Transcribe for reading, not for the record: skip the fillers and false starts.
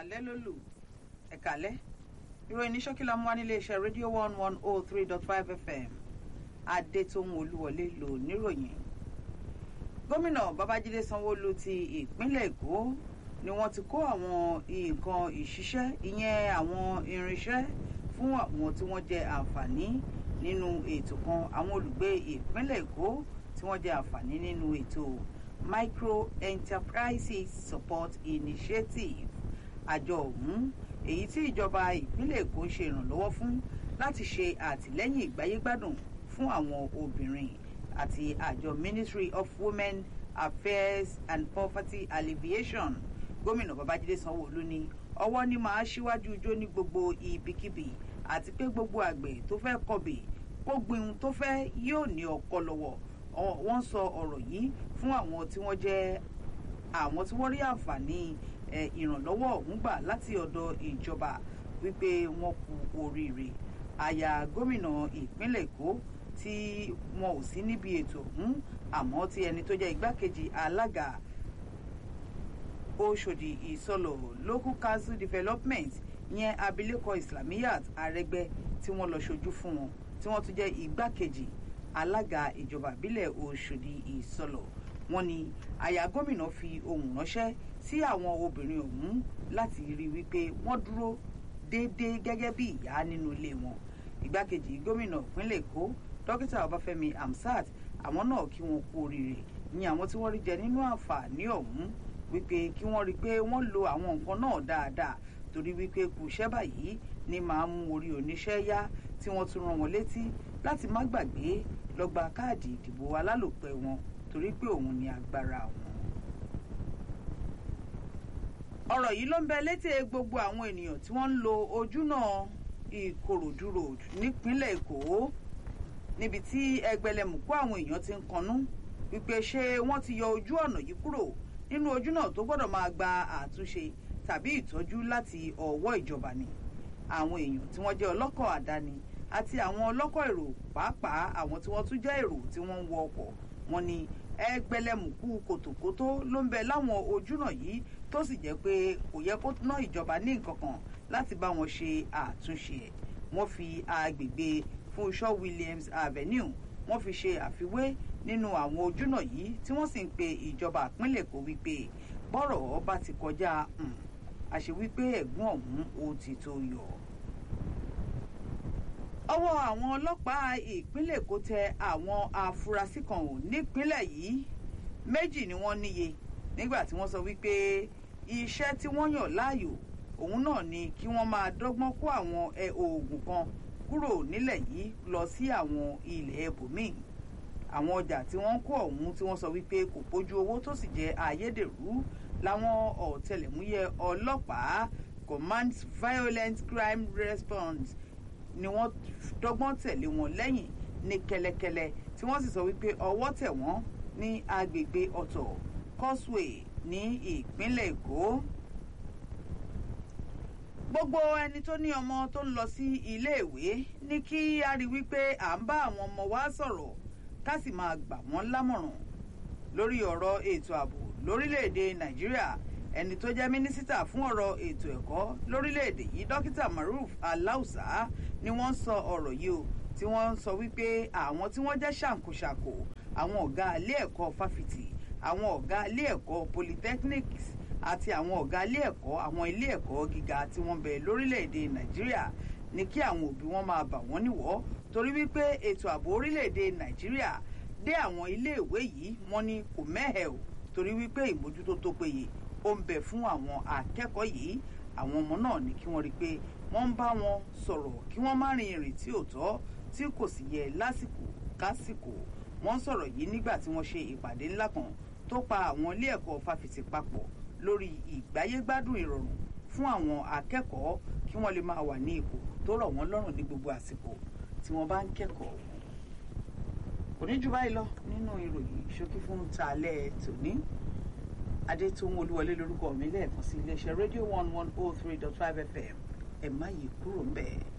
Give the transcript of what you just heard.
alẹ́ ló lù ẹ̀kálẹ́ ìròyìn ní ṣókí la mú wá nílé iṣẹ́ rédíò 103.5 FM Adétóhùn Olúwọlé ló níròyìn. Gómìnà Babájídé Sanwó-Olú ti ìpínlẹ̀ Èkó ni wọ́n ti kó àwọn nǹkan ìṣiṣẹ́ ìyẹn àwọn irinṣẹ́ fún àwọn tí wọ́n jẹ àǹfààní nínú ètò kan àwọn olùgbé ìpínlẹ̀ Èkó tí wọ́n jẹ àǹfààní nínú ètò Micro Enterprises Support Initiative. Àjọ ọ̀hún èyí tí ìjọba ìpínlẹ̀ Èkó ń ṣe ìrànlọ́wọ́ fún láti ṣe àtìlẹ́yìn ìgbáyégbádùn fún àwọn obìnrin àti àjọ Ministry of Women Affairs and Poverty Alleviation. Gómìnà Babájídé Sanwó-Olú ní ọwọ́ ní máa ṣíwájú ijó ní gbogbo ibikíbi àti pé gbogbo àgbẹ̀ tó fẹ́ kọbè kó gbin ohun tó fẹ́ yóò ní ọkọ lọ́wọ́. Wọ́n sọ ọ̀rọ̀ yìí fún àwọn tí wọ́n jẹ́ àwọn tí wọ́n rí àǹfààní ìrànlọ́wọ́ ọ̀hún gbà láti ọ̀dọ̀ ìjọba wípé wọ́n kú oríire. Aya gómìnà ìpínlẹ̀ Èkó tí wọn ò sí níbi ètò ọ̀hún àmọ́ tí ẹni tó jẹ́ igbákejì alága Oṣòdì Ìsọlọ̀ Local Council Development yẹn abilékọ Islamiyat Arẹ́gbẹ́ tí wọ́n lọ ṣojú fún wọn tí wọ́n tún jẹ́ igbákejì alága ìjọba ìbílẹ̀ Oṣòdì Ìsọlọ̀. Wọ́n ní aya gómìnà fi ohùn ránṣẹ́ sí àwọn obìnrin ọ̀hún láti rí wípé wọ́n dúró déédéé gẹ́gẹ́ bí ìyá nínú ilé wọn. Igbákejì gómìnà ìpínlẹ̀ Èkó Dókítà Ọbáfẹ́mi Hamsat àwọn náà kí wọn kú oríire ní àwọn tí wọ́n rí jẹ nínú àǹfààní ọ̀hún wípé kí wọ́n rí pé wọ́n lo àwọn nǹkan náà dáadáa torí wípé kù iṣẹ́ báyìí ní máa mú orí oníṣẹ́ yá tí wọ́n tún rán wọn létí láti má gbàgbé lọ gba káàdì ìdìbò alálòpẹ́ wọn torí pé òun ni agbára wọn. Ọ̀rọ̀ yìí ló ń bẹ létí gbogbo àwọn ènìyàn tí wọ́n ń lo ojúnà Ìkòròdú road nípínlẹ̀ Èkó níbi tí ẹgbẹ̀lẹ́mùkú àwọn èèyàn ti ń kanú wípé ṣé wọ́n ti yọ ojú ọ̀nà yìí kúrò nínú ojúnà tó gbọ́dọ̀ máa gba àtúnṣe tàbí ìtọ́jú láti ọwọ́ ìjọba ni. Àwọn èèyàn tí wọ́n jẹ́ ọlọ́kọ̀ àdáni àti àwọn ọlọ́kọ̀ èrò pàápàá àwọn tí wọ́n tún jẹ́ èrò tí wọ́n ń wọ ọkọ̀ wọn ni ẹgbẹ̀lẹ́mùkú kòtòkótó ló ń bẹ láwọn ojúnà yìí tó sì jẹ́ pé kò yẹ kó ná ìjọba ní nǹkan kan láti bá wọn ṣe àtúnṣe ẹ̀. Wọ́n fi agbègbè Fúnṣọ́ Williams Avenue wọ́n fi ṣe àfiwé nínú àwọn ojúnà yìí tí wọ́n sì ń pe ìjọba ìpínlẹ̀ Èkó wípé bọ́rọ̀ ọba ti kọjá àṣẹ wípé ẹ̀gún ọ̀hún ó ti tó yọ. Ọwọ́ àwọn ọlọ́pàá ìpínlẹ̀ Èkó tẹ àwọn afurasí kan nípínlẹ̀ yìí méjì ni wọ́n níye nígbà tí wọ́n sọ wípé iṣẹ́ tí wọ́n yàn láàyò òun náà ni kí wọ́n máa dọ́gbọ́n kó àwọn oògùn kan kúrò nílẹ̀ yìí lọ sí àwọn ilẹ̀ ibòmíì. Àwọn ọjà tí wọ́n ń kó ọ̀hún tí wọ́n sọ wípé kò pójú owó tó sì jẹ́ ayédèrú láwọn ọ̀tẹlẹ̀múyẹ́ ọlọ́pàá Command Violent Crime Response ni wọ́n dọ́gbọ́n tẹ̀lé wọn lẹ́yìn ní kẹ́lẹ́kẹ́lẹ́ tí wọ́n sì sọ wípé ọwọ́ tẹ̀ wọ́n ní agbègbè ọ̀tọ̀ Causeway ní ìpínlẹ̀ Èkó. Gbogbo ẹni tó ní ọmọ tó ń lọ sí iléèwé ní kí a rí wípé à ń bá àwọn ọmọ wa sọ̀rọ̀ ká sì máa gbà wọ́n lámọ̀ràn lórí ọ̀rọ̀ ètò ààbò lórílẹ̀‐èdè Nàìjíríà. Ẹni tó jẹ́ mínísítà fún ọ̀rọ̀ ètò ẹ̀kọ́ lórílẹ̀‐èdè yìí Dókítà Maruf Aláùsá ni wọ́n sọ ọ̀rọ̀ yìí o tí wọ́n sọ wípé àwọn tí wọ́n jẹ́ ṣàǹkóṣàǹkó àwọn ọ̀gá ilé ẹ̀kọ́ fáfitì àwọn ọ̀gá ilé ẹ̀kọ́ polytechnics àti àwọn ọ̀gá ilé ẹ̀kọ́ àwọn ilé ẹ̀kọ́ gíga tí wọ́n bẹ lórílẹ̀‐èdè Nàìjíríà ní kí àwọn òbí wọn máa bà wọ́n níwọ̀ torí wípé ètò ààbò orílẹ̀‐èdè Nàìjíríà dé àwọn iléèwé yìí wọ́n ní kò mẹ́hẹ̀ o torí wípé ìmójútó tó péye ó ń bẹ fún àwọn akẹ́kọ̀ọ́ yìí. Àwọn ọmọ náà ní kí wọ́n rí pé wọ́n ń bá wọn sọ̀rọ̀ kí wọ́n má rin ìrìn tí ò tọ́ tí kò sì yẹ lásìkò kásìkò. Wọ́n sọ̀rọ̀ yìí nígbà tí wọ́n ṣe ìpàdé ńlá kan tó pa àwọn ilé ẹ̀kọ́ fáfitì papọ̀ lórí ìgbáyégbádùn ìrọ̀rùn fún àwọn akẹ́kọ̀ọ́ kí wọ́n lè máa wà ní ipò tó rọ̀ wọ́n lọ́rùn ní gbogbo àsìkò tí wọ́n bá ń kẹ́kọ̀ọ́. Kò ní jù báyìí lọ nínú ìròyìn ṣókí fún tààlẹ́ tòní. Adétóhùn Olúwọlé lórúkọ mi lẹ́ẹ̀kan sí iléeṣẹ́ rédíò 103.5 FM ẹ má yí kúrò ńbẹ̀.